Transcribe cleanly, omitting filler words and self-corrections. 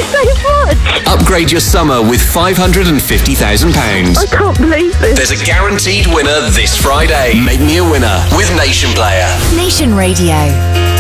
so much. Upgrade your summer with £550,000. I can't believe this. There's a guaranteed winner this Friday. Make me a winner with Nation Player. Nation Radio.